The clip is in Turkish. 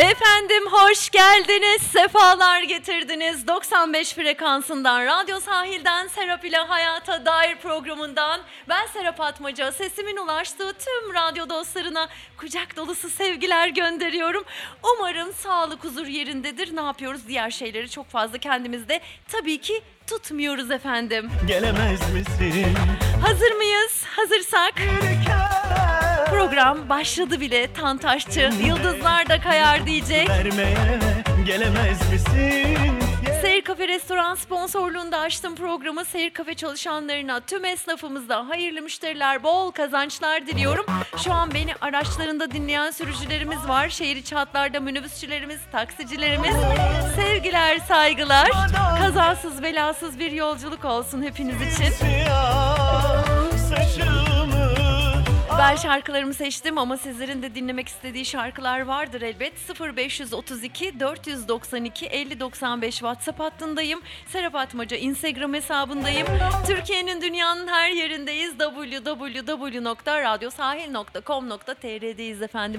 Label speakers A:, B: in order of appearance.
A: Efendim hoş geldiniz, sefalar getirdiniz. 95 frekansından, Radyo Sahil'den, Serap ile Hayata Dair programından ben Serap Atmaca. Sesimin ulaştığı tüm radyo dostlarına kucak dolusu sevgiler gönderiyorum. Umarım sağlık, huzur yerindedir. Ne yapıyoruz? Diğer şeyleri çok fazla kendimizde tabii ki tutmuyoruz efendim.
B: Gelemez misin?
A: Hazır mıyız? Hazırsak program başladı bile. Tantaşçı, yıldızlar da kayar diyecek.
B: Vermeye gelemez misin?
A: Seyir Kafe Restoran sponsorluğunda açtım programı. Seyir Kafe çalışanlarına, tüm esnafımızda hayırlı müşteriler, bol kazançlar diliyorum. Şu an beni araçlarında dinleyen sürücülerimiz var. Şehir içi hatlarda minibüsçülerimiz, taksicilerimiz. Sevgiler, saygılar. Kazasız belasız bir yolculuk olsun hepiniz için.
B: Siyah saçımı
A: Ben şarkılarımı seçtim ama sizlerin de dinlemek istediği şarkılar vardır elbet. 0532 492 5095 WhatsApp hattındayım. Serap Atmaca Instagram hesabındayım. Türkiye'nin, dünyanın her yerindeyiz. www.radyosahil.com.tr'deyiz efendim.